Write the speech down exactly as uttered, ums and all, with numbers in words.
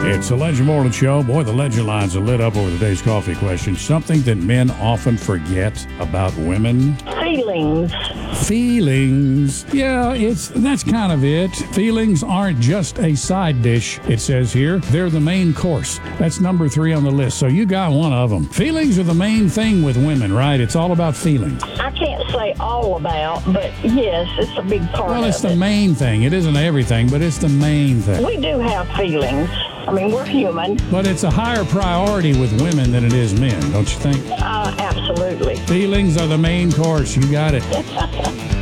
It's the Legend Morning Show. Boy, the legend lines are lit up over the day's coffee question. Something that men often forget about women. Feelings. Feelings. Yeah, it's that's kind of it. Feelings aren't just a side dish, it says here. They're the main course. That's number three on the list. So you got one of them. Feelings are the main thing with women, right? It's all about feelings. I can't say all about, but yes, it's a big part Well, of it's the it. main thing. It isn't everything, but it's the main thing. We do have feelings. I mean, we're human. But it's a higher priority with women than it is men, don't you think? Uh, absolutely. Feelings are the main course. You got it.